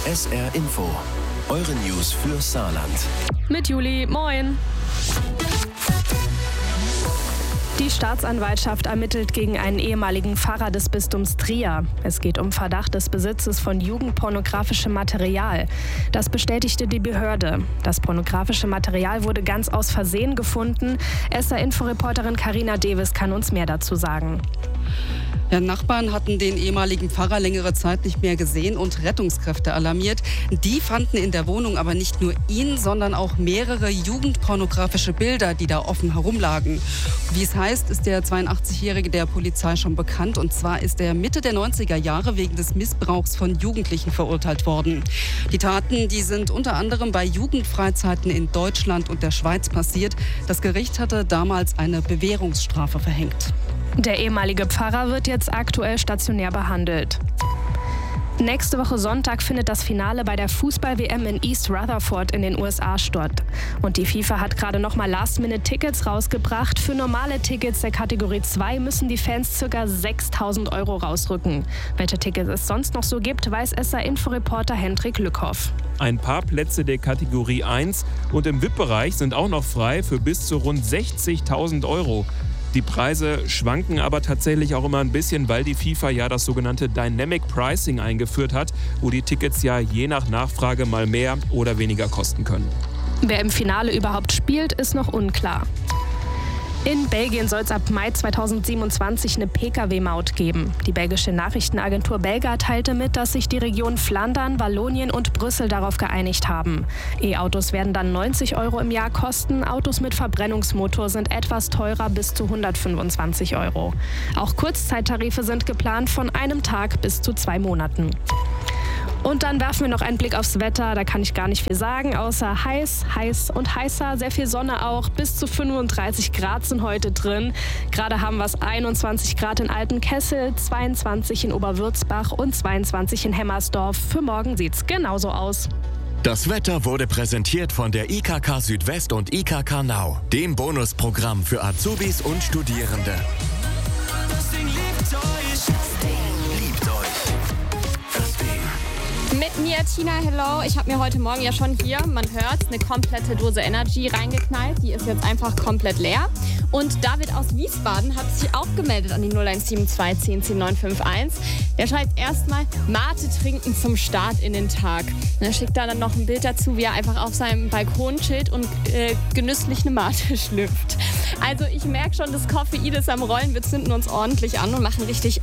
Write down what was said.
SR Info. Eure News für Saarland. Mit Juli, moin. Die Staatsanwaltschaft ermittelt gegen einen ehemaligen Pfarrer des Bistums Trier. Es geht um Verdacht des Besitzes von jugendpornografischem Material. Das bestätigte die Behörde. Das pornografische Material wurde ganz aus Versehen gefunden. SR-Info-Reporterin Carina Davis kann uns mehr dazu sagen. Ja, Nachbarn hatten den ehemaligen Pfarrer längere Zeit nicht mehr gesehen und Rettungskräfte alarmiert. Die fanden in der Wohnung aber nicht nur ihn, sondern auch mehrere jugendpornografische Bilder, die da offen herumlagen. Wie es heißt, ist der 82-Jährige der Polizei schon bekannt. Und zwar ist er Mitte der 90er Jahre wegen des Missbrauchs von Jugendlichen verurteilt worden. Die Taten, die sind unter anderem bei Jugendfreizeiten in Deutschland und der Schweiz passiert. Das Gericht hatte damals eine Bewährungsstrafe verhängt. Der ehemalige Pfarrer wird jetzt aktuell stationär behandelt. Nächste Woche Sonntag findet das Finale bei der Fußball-WM in East Rutherford in den USA statt. Und die FIFA hat gerade nochmal Last-Minute-Tickets rausgebracht. Für normale Tickets der Kategorie 2 müssen die Fans ca. 6.000 € rausrücken. Welche Tickets es sonst noch so gibt, weiß SR-Info-Reporter Hendrik Lückhoff. Ein paar Plätze der Kategorie 1 und im VIP-Bereich sind auch noch frei für bis zu rund 60.000 €. Die Preise schwanken aber tatsächlich auch immer ein bisschen, weil die FIFA ja das sogenannte Dynamic Pricing eingeführt hat, wo die Tickets ja je nach Nachfrage mal mehr oder weniger kosten können. Wer im Finale überhaupt spielt, ist noch unklar. In Belgien soll es ab Mai 2027 eine Pkw-Maut geben. Die belgische Nachrichtenagentur Belga teilte mit, dass sich die Regionen Flandern, Wallonien und Brüssel darauf geeinigt haben. E-Autos werden dann 90 € im Jahr kosten. Autos mit Verbrennungsmotor sind etwas teurer, bis zu 125 €. Auch Kurzzeittarife sind geplant von einem Tag bis zu 2 Monaten. Und dann werfen wir noch einen Blick aufs Wetter. Da kann ich gar nicht viel sagen, außer heiß, heiß und heißer. Sehr viel Sonne auch. Bis zu 35 Grad sind heute drin. Gerade haben wir es 21 Grad in Altenkessel, 22 in Oberwürzbach und 22 in Hemmersdorf. Für morgen sieht es genauso aus. Das Wetter wurde präsentiert von der IKK Südwest und IKK Now, dem Bonusprogramm für Azubis und Studierende. Mit mir Tina, hello. Ich habe mir heute Morgen ja schon hier, man hört, eine komplette Dose Energy reingeknallt. Die ist jetzt einfach komplett leer. Und David aus Wiesbaden hat sich auch gemeldet an die 0172 10 10 951. Der schreibt erstmal Mate trinken zum Start in den Tag. Und er schickt dann noch ein Bild dazu, wie er einfach auf seinem Balkon chillt und genüsslich eine Mate schlürft. Also ich merke schon, das Koffein ist am Rollen. Wir zünden uns ordentlich an und machen richtig